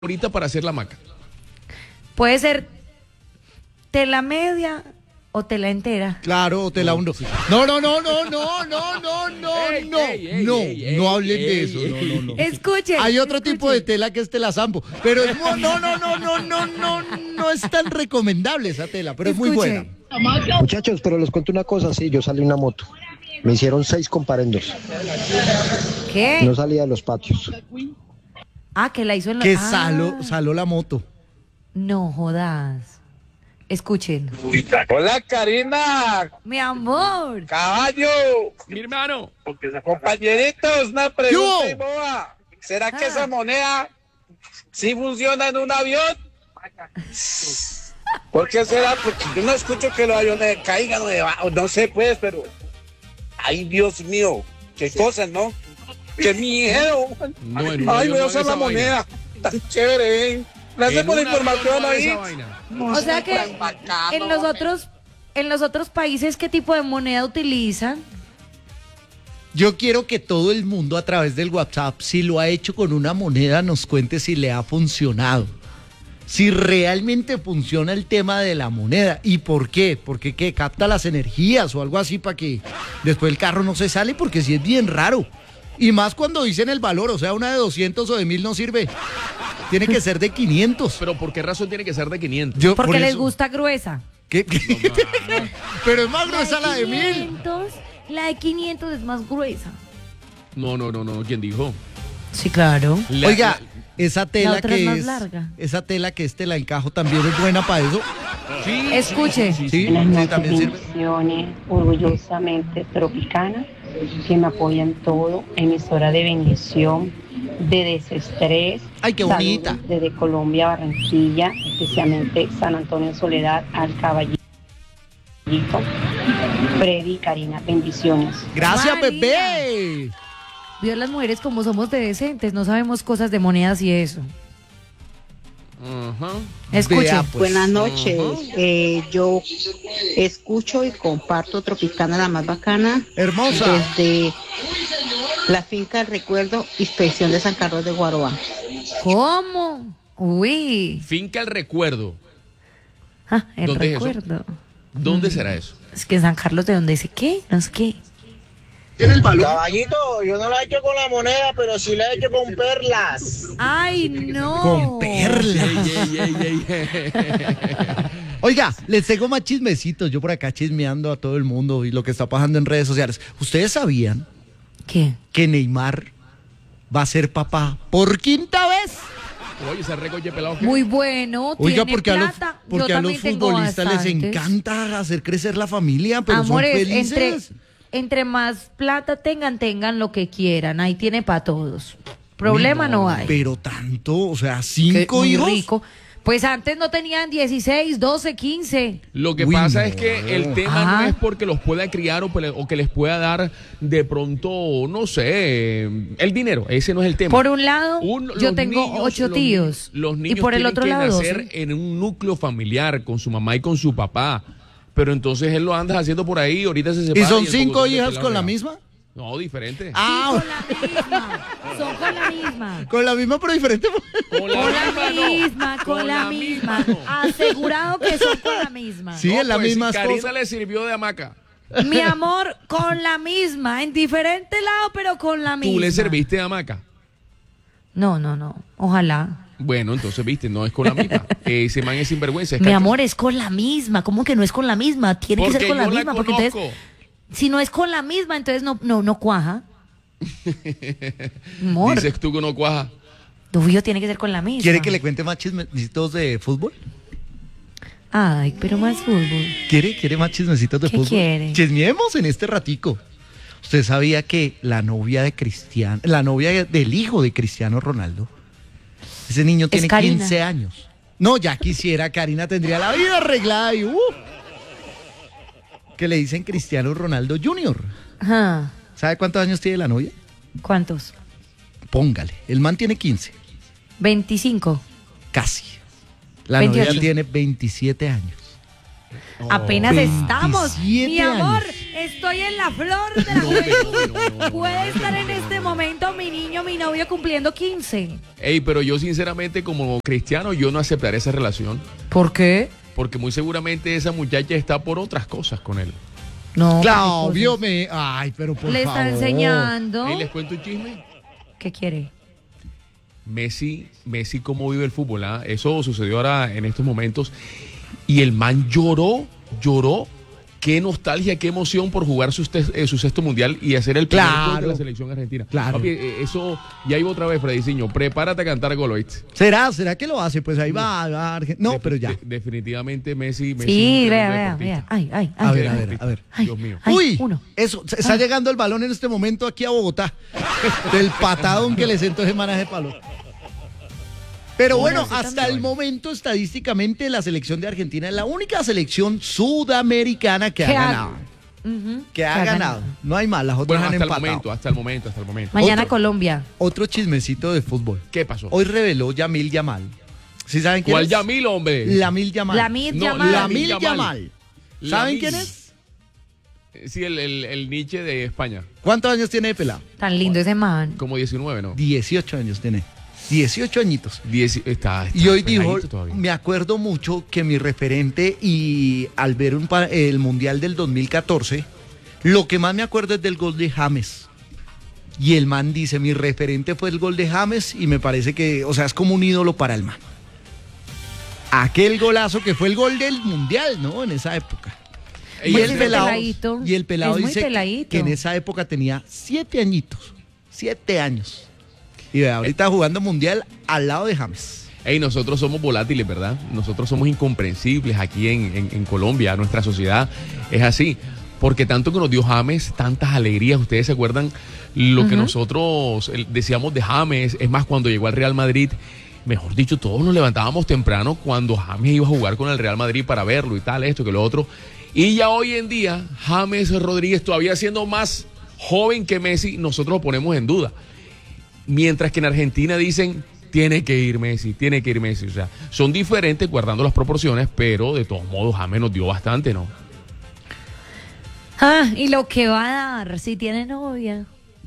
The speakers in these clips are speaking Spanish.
ahorita para hacer la hamaca? Puede ser tela media o tela entera. Claro, o tela uno. No, no hablen de eso. No. Escuchen. Hay otro tipo de tela que es tela sampo, pero es no es tan recomendable esa tela, pero es muy buena. Muchachos, pero les cuento una cosa, sí, yo salí en una moto. Me hicieron 6 comparendos. ¿Qué? No salía de los patios. Que la hizo en la... Que saló la moto. No jodas. Escuchen. Hola, Karina. Mi amor. Caballo. Mi hermano. Compañeritos, una pregunta ¿Qué y boba. ¿Será que esa moneda sí funciona en un avión? ¿Por qué será? Porque yo no escucho que los aviones caigan o debajo, no sé pues, pero... Ay, Dios mío, qué cosas, ¿no? ¡Qué miedo! Ay, voy a usar la moneda. Tan chévere, ¿eh? Gracias por la información ahí. O sea que en los otros países, ¿qué tipo de moneda utilizan? Yo quiero que todo el mundo a través del WhatsApp, si lo ha hecho con una moneda, nos cuente si le ha funcionado. Si realmente funciona el tema de la moneda. ¿Y por qué? Porque ¿qué? Capta las energías o algo así para que después el carro no se sale, porque sí es bien raro. Y más cuando dicen el valor, o sea, una de 200 o de 1000 no sirve. Tiene que ser de 500. ¿Pero por qué razón tiene que ser de 500? Porque les gusta gruesa. ¿Qué? Pero es más gruesa la de 1000. La de 500 es más gruesa. No. ¿Quién dijo? Sí, claro. Oiga, esa tela otra que es más es larga. esa tela que es tela encajo también es buena para eso. Sí. Escuche. Sí, Buenas noches, también sirve. bendiciones, orgullosamente tropicana, que me apoyan todo, emisora de bendición, de desestrés. Ay, qué bonita. Saludos desde Colombia, Barranquilla, especialmente San Antonio Soledad, al Caballito, Freddy y Karina, bendiciones. Gracias, María. bebé. Vio las mujeres como somos de decentes, no sabemos cosas de monedas y eso. Ajá. Escuchen. Vea, pues. Buenas noches, yo escucho y comparto Tropicana, la más bacana, Hermosa. desde la finca del recuerdo, inspección de San Carlos de Guaroa. ¿Cómo? Uy. Finca el recuerdo. El ¿Dónde es eso? recuerdo. ¿Dónde será eso? Es que en San Carlos, ¿de dónde dice qué? No sé qué. Caballito, yo no la he hecho con la moneda, pero sí la he hecho con perlas. ¡Ay, no! Con perlas. Oiga, les tengo más chismecitos. Yo por acá chismeando a todo el mundo y lo que está pasando en redes sociales. ¿Ustedes sabían ¿Qué? que Neymar va a ser papá por quinta vez? Oye, ese recoche pelado. ¿qué? Muy bueno, Oiga, tiene porque plata. porque Yo a los también tengo futbolistas les bastantes. encanta hacer crecer la familia, pero Amores, son felices. entre más plata tengan lo que quieran. Ahí tiene para todos. Problema no hay. Pero tanto, o sea, Que 5 muy hijos. rico. Pues antes no tenían 16, 12, 15. Lo que Uy, pasa no. es que el tema Ajá. no es porque los pueda criar o que les pueda dar de pronto, no sé, el dinero. Ese no es el tema. Por un lado, yo los tengo niños- 8 los- tíos. Los niños y por el tienen otro que lado, nacer 12. en un núcleo familiar con su mamá y con su papá. Pero entonces él lo anda haciendo por ahí, ahorita se separa. ¿Y son el 5 pocotón de hijas pelado con la regado. misma? No, diferente. Ah, Con la misma. Son con la misma. con la misma pero diferente. Con la misma. no. Asegurado que son con la misma. Sí, es la pues, misma si Karina cosa. le sirvió de hamaca. Mi amor, con la misma. En diferente lado, pero con la misma. ¿Tú le serviste de hamaca? No. Ojalá. Bueno, entonces, viste, no es con la misma. Ese man es sinvergüenza. Es Mi cacho. amor, es con la misma. ¿Cómo que no es con la misma? Tiene que Porque ser con la yo la misma. Porque conozco. entonces, si no es con la misma, entonces no cuaja. Amor, Dices tú que no cuaja. tuyo tiene que ser con la misma. ¿Quiere que le cuente más chismecitos de fútbol? Ay, pero más fútbol. ¿Quiere más chismecitos de ¿Qué fútbol? quiere? Chismeemos en este ratico. ¿Usted sabía que la novia del hijo de Cristiano Ronaldo, ese niño tiene Karina. 15 años? No, ya quisiera, Karina tendría la vida arreglada y que le dicen Cristiano Ronaldo Jr. Ajá. ¿Sabe cuántos años tiene la novia? ¿Cuántos? Póngale, el man tiene 15, 25. casi. La 28. novia tiene 27 años. Apenas estamos. 27 Mi amor, años. Estoy en la flor de la juventud. Puede estar en este momento mi niño, mi novio cumpliendo 15. Ey, pero yo sinceramente como cristiano yo no aceptaré esa relación. ¿Por qué? Porque muy seguramente esa muchacha está por otras cosas con él. No. Claudio, ay, pero por Le favor. está enseñando. Ey, ¿les cuento un chisme? ¿Qué quiere? Messi, cómo vive el fútbol, ¿ah? Eso sucedió ahora en estos momentos. Y el man lloró. Qué nostalgia, qué emoción por jugar su sexto mundial y hacer el primer gol de la selección argentina. Claro. Papi, eso, ya iba otra vez, Frediciño. Prepárate a cantar gol, ¿oíste? ¿Será que lo hace? Pues ahí va Argentina. No, pero ya. Definitivamente Messi. Sí, es un vea. deportista. Ay. A ver. Dios mío. Ay, Uy, uno. eso, está llegando el balón en este momento aquí a Bogotá. Del patadón que le sentó ese manaje de palo. Pero bueno, hasta el momento, estadísticamente, la selección de Argentina es la única selección sudamericana que ha ganado. Que ha ganado. No hay más, las otras Bueno, han hasta empatado. el momento. Mañana Otro- Colombia. Otro chismecito de fútbol. ¿Qué pasó? Hoy reveló Yamil Yamal. ¿Sí saben quién ¿Cuál es? Yamil, hombre? Lamil Yamal. Lamil No, Yamal. Lamil Yamal. Yamal. ¿Saben Lamil. quién es? Sí, el Nietzsche de España. ¿Cuántos años tiene de pelado? Tan lindo ese man. Como 19, ¿no? 18 años tiene. 18 añitos. Está Y hoy dijo, peladito todavía. me acuerdo mucho que mi referente y al ver el Mundial del 2014, lo que más me acuerdo es del gol de James. Y el man dice, mi referente fue el gol de James y me parece que, o sea, es como un ídolo para el man. Aquel golazo que fue el gol del Mundial, ¿no? En esa época. Ey, Y Pues el ese pelado, peladito y el pelado es muy dice peladito. que en esa época tenía 7 añitos. 7 años. Y vea, ahorita jugando Mundial al lado de James. Ey, nosotros somos volátiles, ¿verdad? Nosotros somos incomprensibles aquí en Colombia. Nuestra sociedad es así. Porque tanto que nos dio James, tantas alegrías. Ustedes se acuerdan lo que nosotros decíamos de James. Es más, cuando llegó al Real Madrid, mejor dicho, todos nos levantábamos temprano cuando James iba a jugar con el Real Madrid para verlo y tal, esto que lo otro. Y ya hoy en día, James Rodríguez, todavía siendo más joven que Messi, nosotros lo ponemos en duda. Mientras que en Argentina dicen, tiene que ir Messi. O sea, son diferentes guardando las proporciones, pero de todos modos James nos dio bastante, ¿no? Y lo que va a dar si tiene novia.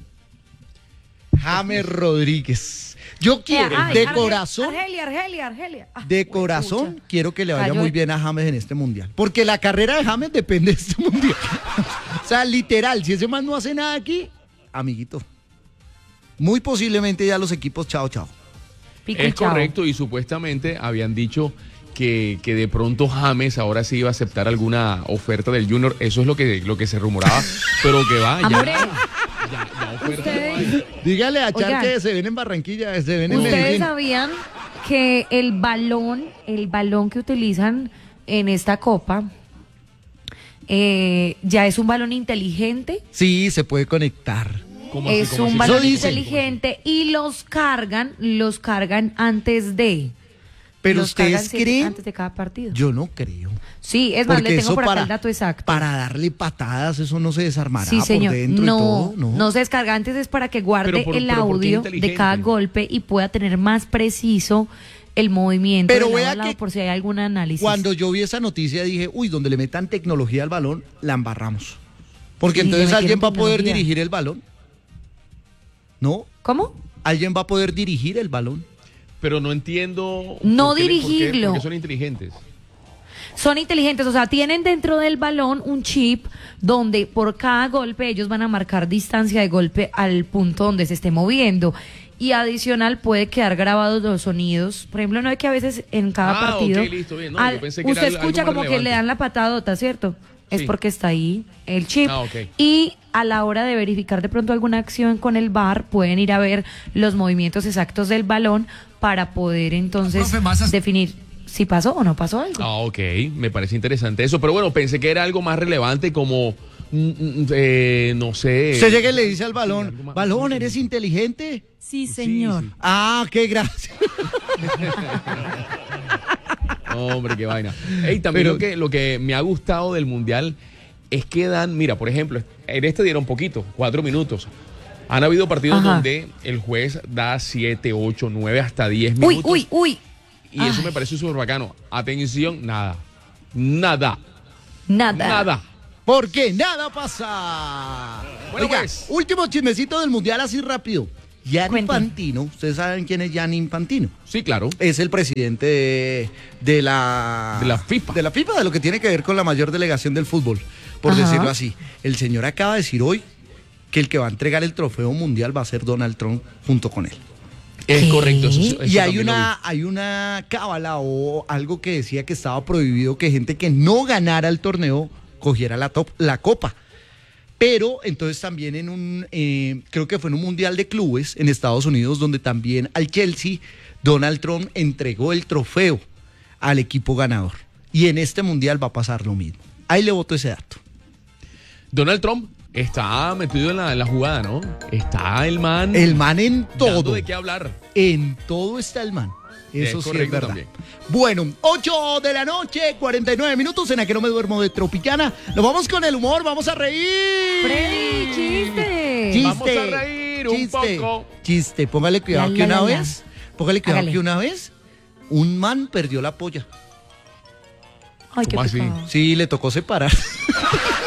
James Rodríguez. Yo quiero, Ay, de Argelia, corazón, Argelia. de corazón, quiero que le vaya Cayó. muy bien a James en este Mundial. Porque la carrera de James depende de este Mundial. O sea, literal, si ese man no hace nada aquí, amiguito, muy posiblemente ya los equipos, chao. Pico y Es chao. correcto, y supuestamente habían dicho que de pronto James ahora sí iba a aceptar alguna oferta del Junior. Eso es lo que se rumoraba, pero que va, Amores, ya oferta no hay. ustedes, Dígale a Char Oigan. que se ven en Barranquilla, se ven en ustedes Medellín. sabían que el balón que utilizan en esta copa ya es un balón inteligente. Sí, se puede conectar. ¿Cómo así? Es ¿Cómo un así? balón Eso dicen. inteligente y los cargan antes de. Pero Los ustedes cargan creen, antes de cada partido. yo no creo. Sí, es más, Porque le tengo eso por acá el dato exacto. para darle patadas, eso no se desarmará Sí, señor. por dentro No, y todo, ¿no? no se descarga antes, es para que guarde Pero el ¿por qué audio de inteligente? cada golpe y pueda tener más preciso el movimiento Pero de lado vea a lado que por si hay algún análisis. Cuando yo vi esa noticia dije, uy, donde le metan tecnología al balón, la embarramos. Porque Sí, entonces le alguien va a metieron poder tecnología. dirigir el balón. ¿No? ¿Cómo? Alguien va a poder dirigir el balón. Pero no entiendo. No por qué- dirigirlo. Porque son inteligentes. Son inteligentes, o sea, tienen dentro del balón un chip donde por cada golpe ellos van a marcar distancia de golpe al punto donde se esté moviendo. Y adicional puede quedar grabados los sonidos. Por ejemplo, no es que a veces en cada Ah, partido ok, listo, bien. No, yo pensé que usted era algo escucha más como que relevante. le dan la patadota, ¿cierto? Es Sí. porque está ahí el chip. Ah, ok. Y a la hora de verificar de pronto alguna acción con el VAR, pueden ir a ver los movimientos exactos del balón para poder entonces definir si pasó o no pasó algo. Ah, ok. Me parece interesante eso. Pero bueno, pensé que era algo más relevante como. No sé. Usted llega y le dice al algo balón, más- balón, ¿eres inteligente? Sí, señor. señor. Ah, qué gracia. Hombre, qué vaina. Ey, también lo que me ha gustado del Mundial es que dan, mira, por ejemplo, en este dieron poquito, 4 minutos. Han habido partidos Ajá. donde el juez da 7, 8, 9, hasta 10 Uy, minutos. uy, uy. Y eso Ay. me parece súper bacano. Atención, nada. Nada. Nada. Nada. Porque nada pasa. Bueno, Oiga, pues. último chismecito del Mundial así rápido. Gianni Cuente. Infantino, ¿ustedes saben quién es Gianni Infantino? Sí, claro. Es el presidente de la... De la FIFA. De la FIFA, de lo que tiene que ver con la mayor delegación del fútbol, por Ajá. decirlo así. El señor acaba de decir hoy que el que va a entregar el trofeo mundial va a ser Donald Trump junto con él. Es ¿Qué? correcto. Eso Y hay también lo vi. hay una cábala o algo que decía que estaba prohibido que gente que no ganara el torneo cogiera la copa. Pero entonces también creo que fue en un mundial de clubes en Estados Unidos, donde también al Chelsea, Donald Trump entregó el trofeo al equipo ganador. Y en este mundial va a pasar lo mismo. Ahí le voto ese dato. Donald Trump está metido en la jugada, ¿no? Está el man. El man en dando todo. de qué hablar. En todo está el man. Eso Es sí es correcto verdad. también. Bueno, 8 de la noche, 49 minutos en la que no me duermo de Tropicana. Nos vamos con el humor, vamos a reír. Freddy, chiste. Chiste, Vamos a reír un poco. Chiste, póngale cuidado La, que la, una la, la. vez, póngale cuidado Hágale. que una vez, un man perdió la polla. Ay, qué ¿Cómo así? pecado. Sí, le tocó separar.